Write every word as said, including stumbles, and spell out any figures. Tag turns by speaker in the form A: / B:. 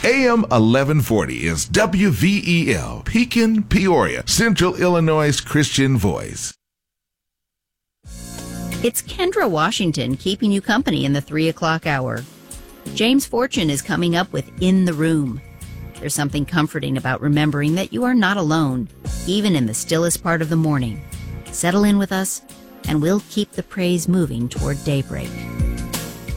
A: A M eleven forty is W V E L, Pekin, Peoria, Central Illinois' Christian voice.
B: It's Kendra Washington keeping you company in the three o'clock hour. James Fortune is coming up with In the Room. There's something comforting about remembering that you are not alone, even in the stillest part of the morning. Settle in with us, and we'll keep the praise moving toward daybreak.